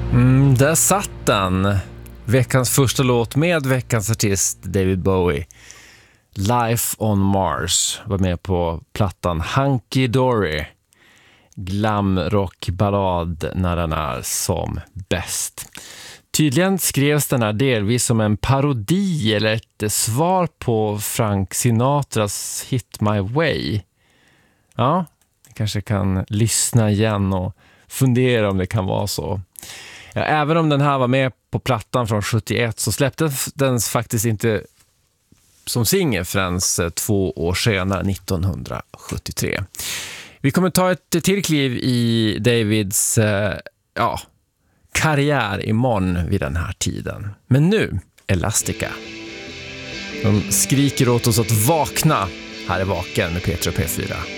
Där satt den. Veckans första låt med veckans artist David Bowie. Life on Mars var med på plattan Hunky Dory. Glamrockballad när den är som bäst. Tydligen skrevs den här delvis som en parodi eller ett svar på Frank Sinatras Hit My Way. Ja, ni kanske kan lyssna igen och fundera om det kan vara så. Ja, även om den här var med på plattan från 71 så släpptes den faktiskt inte som singel förrän 2 år senare, 1973. Vi kommer ta ett till kliv i Davids karriär imorgon vid den här tiden. Men nu, Elastica. De skriker åt oss att vakna. Här är Vaken med Petra P4.